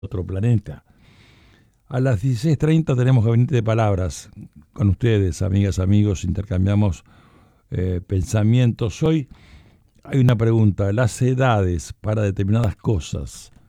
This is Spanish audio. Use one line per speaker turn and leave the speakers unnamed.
otro planeta. A las 16:30 tenemos Gabinete de Palabras con ustedes, amigas, amigos, intercambiamos pensamientos. Hoy hay una pregunta: las edades para determinadas cosas